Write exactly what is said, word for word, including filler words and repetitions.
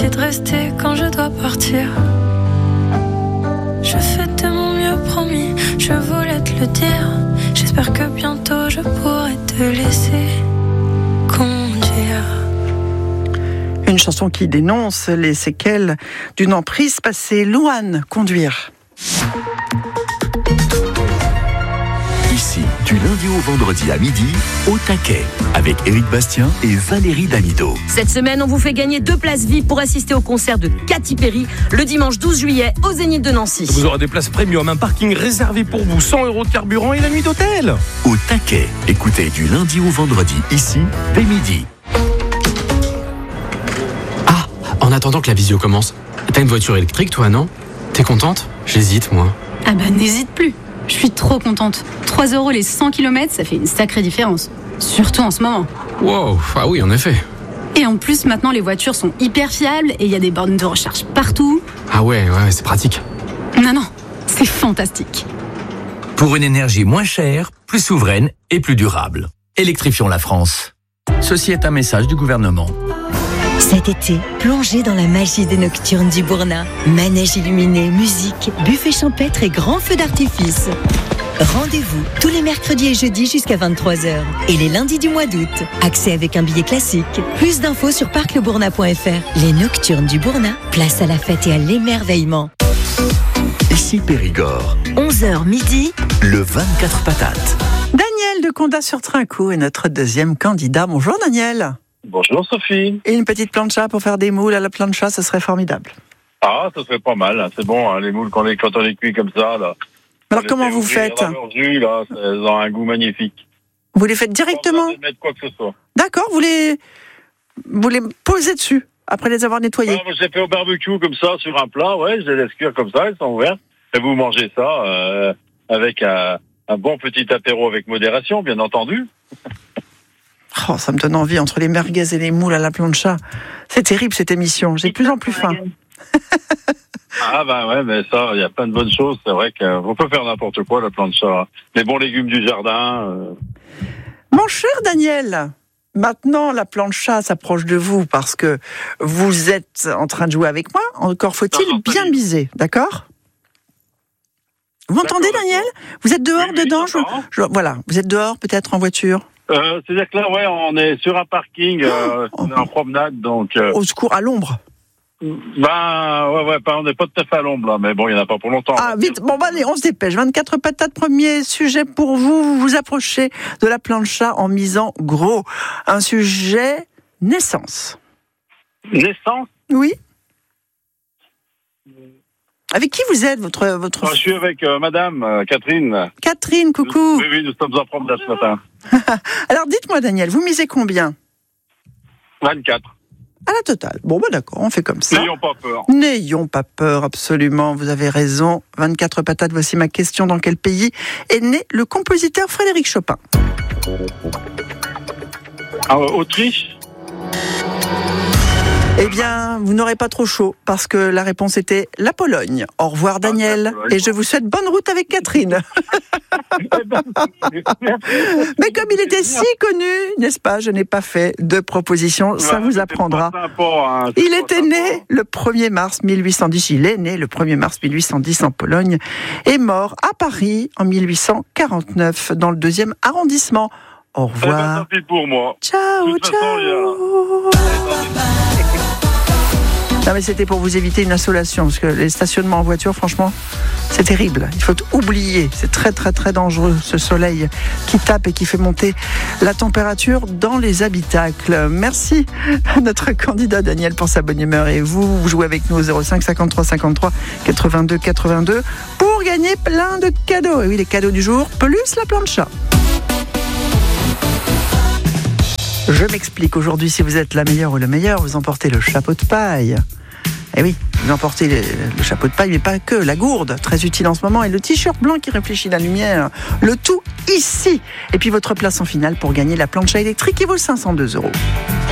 Merci de rester quand je dois partir. Je fais de mon mieux, promis, je voulais te le dire. J'espère que bientôt je pourrai te laisser conduire. Une chanson qui dénonce les séquelles d'une emprise passée. Louane, Conduire. Ici, du lundi au vendredi à midi, au taquet, avec Éric Bastien et Valérie Damido. Cette semaine, on vous fait gagner deux places V I P pour assister au concert de Katy Perry le dimanche douze juillet au Zénith de Nancy. Vous aurez des places premium, un parking réservé pour vous, cent euros de carburant et la nuit d'hôtel. Au taquet, écoutez du lundi au vendredi, ici, dès midi. Ah, en attendant que la visio commence, t'as une voiture électrique toi, non? T'es contente? J'hésite, moi. Ah bah n'hésite plus. Je suis trop contente. trois euros les cent kilomètres, ça fait une sacrée différence. Surtout en ce moment. Wow, ah oui, en effet. Et en plus, maintenant, les voitures sont hyper fiables et il y a des bornes de recharge partout. Ah ouais, ouais, c'est pratique. Non, non, c'est fantastique. Pour une énergie moins chère, plus souveraine et plus durable. Électrifions la France. Ceci est un message du gouvernement. Cet été, plongez dans la magie des nocturnes du Bourna. Manège illuminé, musique, buffet champêtre et grands feux d'artifice. Rendez-vous tous les mercredis et jeudis jusqu'à vingt-trois heures. Et les lundis du mois d'août. Accès avec un billet classique. Plus d'infos sur parc le bourna point f r. Les nocturnes du Bourna, place à la fête et à l'émerveillement. Ici Périgord. onze heures midi. Le vingt-quatre patates. Daniel de Condat-sur-Trinquot est notre deuxième candidat. Bonjour Daniel. Bonjour Sophie. Et une petite plancha pour faire des moules à la plancha, ce serait formidable. Ah, ça serait pas mal, hein. C'est bon, hein, les moules quand on les, quand on les cuit comme ça. Là. Alors comment vous faites? Dans leur jus, là, elles ont un goût magnifique. Vous les faites directement? Pas mettre quoi que ce soit. D'accord, vous les, vous les posez dessus après les avoir nettoyés. Ah, moi, j'ai fait au barbecue comme ça sur un plat, ouais, je les laisse cuire comme ça, elles sont ouvertes. Et vous mangez ça euh, avec un, un bon petit apéro avec modération, bien entendu. Oh, ça me donne envie, entre les merguez et les moules à la plancha. C'est terrible cette émission, j'ai de plus en plus faim. Ah bah ouais, mais ça, il y a plein de bonnes choses. C'est vrai qu'on peut faire n'importe quoi, la plancha. Les bons légumes du jardin. Euh... Mon cher Daniel, maintenant la plancha s'approche de vous parce que vous êtes en train de jouer avec moi. Encore faut-il non, non, bien miser, d'accord? Vous m'entendez Daniel? Vous êtes dehors, oui, dedans oui, je, je, Voilà, vous êtes dehors, peut-être en voiture? Euh, c'est-à-dire que là, ouais, on est sur un parking, euh, oh. on est en promenade, donc... Euh... Au secours, à l'ombre. Ben, ouais, ouais, on n'est pas tout à fait à l'ombre, là, mais bon, il n'y en a pas pour longtemps. Ah, vite, bon, bah, allez, on se dépêche. vingt-quatre patates, premier sujet pour vous. Vous vous approchez de la plancha en misant gros. Un sujet, naissance. Naissance? Oui. Avec qui vous êtes, votre... votre... Je suis avec euh, madame euh, Catherine. Catherine, coucou. Oui, oui, nous sommes en promenade ce matin. Alors, dites-moi, Daniel, vous misez combien? vingt-quatre. À la totale. Bon, bah d'accord, on fait comme ça. N'ayons pas peur. N'ayons pas peur, absolument, vous avez raison. vingt-quatre patates, voici ma question. Dans quel pays est né le compositeur Frédéric Chopin? Ah, Autriche? Eh bien, vous n'aurez pas trop chaud, parce que la réponse était la Pologne. Au revoir Daniel, et je vous souhaite bonne route avec Catherine. Mais comme il était si connu, n'est-ce pas, je n'ai pas fait de proposition, ça vous apprendra. Il était né le premier mars mille huit cent dix, il est né le premier mars mille huit cent dix en Pologne, et mort à Paris en mille huit cent quarante-neuf, dans le deuxième arrondissement. Au revoir. Eh ben, pour moi. Ciao, ciao. Non mais c'était pour vous éviter une insolation, parce que les stationnements en voiture, franchement, c'est terrible. Il faut oublier, c'est très très très dangereux, ce soleil qui tape et qui fait monter la température dans les habitacles. Merci à notre candidat Daniel pour sa bonne humeur, et vous, vous jouez avec nous au zéro cinq cinquante-trois cinquante-trois quatre-vingt-deux quatre-vingt-deux pour gagner plein de cadeaux. Et oui, les cadeaux du jour, plus la plancha. Je m'explique, aujourd'hui, si vous êtes la meilleure ou le meilleur, vous emportez le chapeau de paille. Eh oui, vous emportez le, le chapeau de paille, mais pas que, la gourde, très utile en ce moment, et le t-shirt blanc qui réfléchit la lumière. Le tout ici. Et puis votre place en finale pour gagner la plancha électrique qui vaut cinq cent deux euros.